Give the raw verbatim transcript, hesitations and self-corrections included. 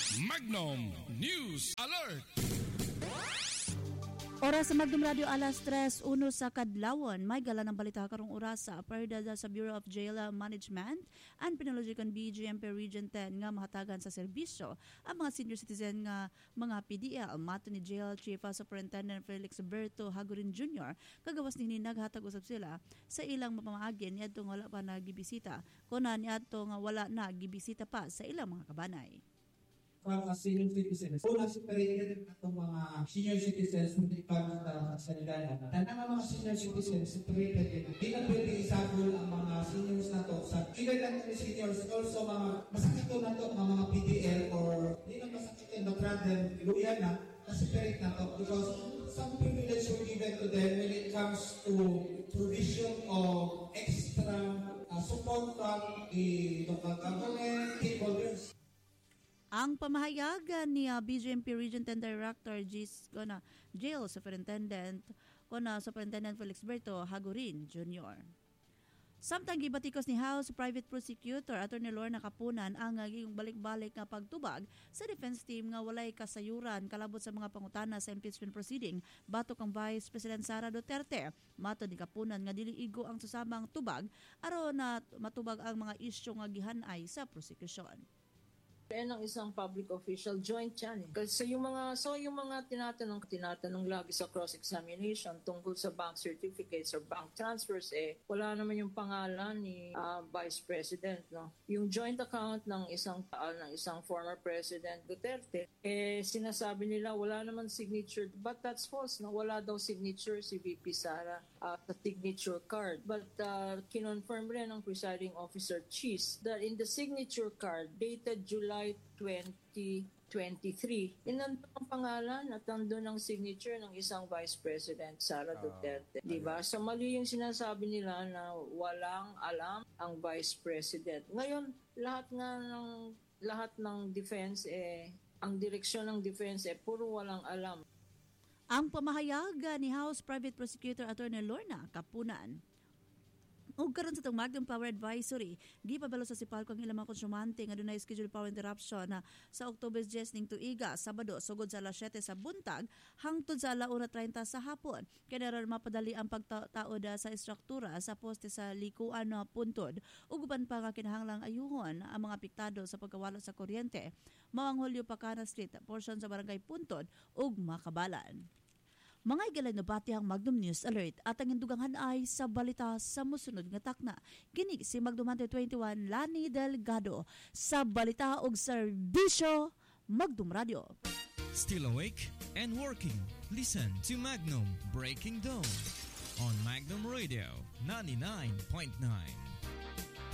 Magnum News Alert! Oras sa Magnum Radio alas tres uno sa Kadlawon. May gala ng balita karong oras sa perdada sa Bureau of Jail Management and Penology kon B G M P Region ten nga mahatagan sa serbisyo ang mga senior citizen nga mga P D L. Mato ni Jail Chief Superintendent Felix Berto Hagurin Junior kagawas nini naghatag usab sila sa ilang mapamaagi niadto nga wala pa nagibisita kunan niadto nga wala na gibisita pa sa ilang mga kabanay. Mga senior citizens. Una, separated itong mga senior citizens hindi pa sa sanidad. And ang mga senior citizens, separated. Hindi na pwede isabol ang mga seniors na to. Sa either than the seniors, also mga masakit na to, mga mga P D L or hindi na masakit na travel, iluyan na, na-separate na to. Because some privilege were given to them when it comes to provision of extra uh, support from the local government, stakeholders. Ang pamahayagan ni uh, B G M P Region ten Director Gis Kona Jail Superintendent Kona Superintendent Felix Berto Hagurin Junior Samtang gibatikos ni House Private Prosecutor Attorney Lorna Kapunan ang naging balik-balik nga pagtubag sa defense team nga walay kasayuran kalabot sa mga pangutana sa impeachment proceeding batok ang Vice President Sara Duterte. Mato ni Kapunan nga dili igo ang susamang tubag aron na matubag ang mga isyu nga gihanay sa prosecution. Ng isang public official, joint yan eh. Kasi yung mga, so yung mga tinatanong, tinatanong lagi sa cross-examination tungkol sa bank certificates or bank transfers eh, wala naman yung pangalan ni uh, Vice President, no? Yung joint account ng isang uh, ng isang former President Duterte, eh, sinasabi nila wala naman signature, but that's false, no? Wala daw signature si V P Sara uh, sa signature card. But uh, kinonfirm rin ng presiding officer Cheese that in the signature card dated July twenty twenty-three. Inandun ang pangalan at nandun ang signature ng isang Vice President, Sara Duterte. Uh, diba? So mali yung sinasabi nila na walang alam ang Vice President. Ngayon, lahat nga ng, lahat ng defense, eh, ang direksyon ng defense, eh, puro walang alam. Ang pamahayaga ni House Private Prosecutor Attorney Lorna Kapunan. Ug karon sa itong Magnum Power Advisory, gipabalo sa Sipalco ang ilang mga konsumante nga dunay scheduled power interruption na sa October ten ning tuiga, Sabado, sugod sa alas siyete sa buntag hangtod sa alauna treinta sa hapon. Kaya ron mapadali ang pagtaod sa estruktura sa poste sa likuan na puntod ug uban pa nga kinahanglang ayuhon ang mga apektado sa pagkawala sa kuryente. Mao ang Julio Pacana Street, portion sa Barangay Puntod ug Makabalan. Mga igalay na bati ang Magnum News Alert at ang indugangan ay sa balita sa musunod nga takna. Kinig si Magnum twenty-one Lani Delgado sa balita og serbisyo Magnum Radio. Still awake and working? Listen to Magnum Breaking Dawn on Magnum Radio ninety-nine point nine.